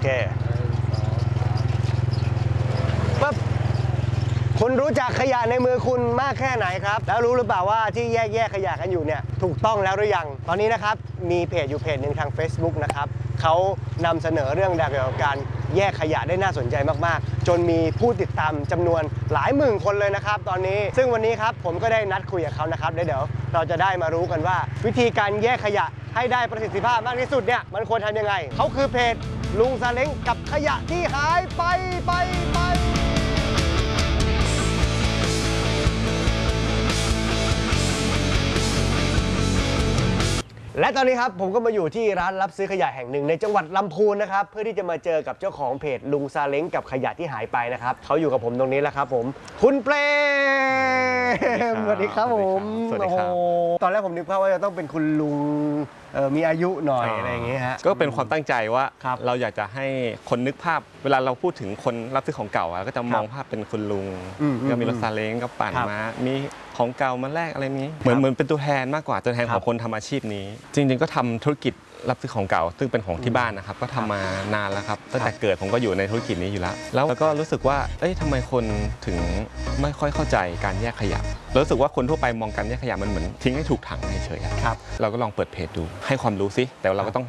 เคปั๊บคุณรู้จักขยะในมือคุณมากแค่ไหนครับแล้วรู้หรือเปล่าว่าที่แยกขยะกันอยู่เนี่ยถูกต้องแล้วหรือยังตอนนี้นะครับมีเพจอยู่เพจหนึ่งทาง Facebook นะครับเขานำเสนอเรื่องราวเกี่ยวกับการแยกขยะได้น่าสนใจมากๆจนมีผู้ติดตามจำนวนหลายหมื่นคนเลยนะครับตอนนี้ซึ่งวันนี้ครับผมก็ได้นัดคุยกับเขานะครับเดี๋ยวเราจะได้มารู้กันว่าวิธีการแยกขยะให้ได้ประสิทธิภาพมากที่สุดเนี่ยมันควรทำยังไงเขาคือเพจลุงซาเล้งกับขยะที่หายไปและตอนนี้ครับผมก็มาอยู่ที่ร้านรับซื้อขยะแห่งหนึ่งในจังหวัดลำพูนนะครับเพื่อที่จะมาเจอกับเจ้าของเพจลุงซาเล้งกับขยะที่หายไปนะครับเขาอยู่กับผมตรงนี้แล้วครับผมคุณเปรมสวัสดีครับผมสวัสดีครับตอนแรกผมนึกภาพว่าจะต้องเป็นคุณลุงมีอายุหน่อยอะไรอย่างเงี้ยฮะก็เป็นความตั้งใจว่าเราอยากจะให้คนนึกภาพเวลาเราพูดถึงคนรับซื้อของเก่าก็จะมองภาพเป็นคุณลุงก็มีรถซาเล้งก็ปั่นมามีของเก่ามาแลกอะไรนี้เหมือนเป็นตัวแทนมากกว่าตัวแทนของคนทำอาชีพนี้จริงๆก็ทำธุรกิจรับซื้อของเก่าซึ่งเป็นของที่บ้านนะครับก็ทำมานานแล้วครับตั้งแต่เกิดผมก็อยู่ในธุรกิจนี้อยู่แล้วก็รู้สึกว่าทำไมคนถึงไม่ค่อยเข้าใจการแยกขยะรู้สึกว่าคนทั่วไปมองการแยกขยะมันเหมือนทิ้งให้ถูกถังเฉยๆครับเราก็ลองเปิดเพจดูให้ความรู้สิแต่เราก็ต้อง